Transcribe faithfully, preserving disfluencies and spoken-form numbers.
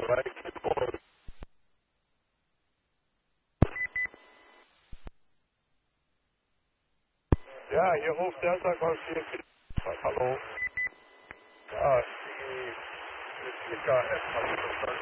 Ja, hier ruft Delta Golf vier. Hallo. Ja, die K F habe ich verstanden.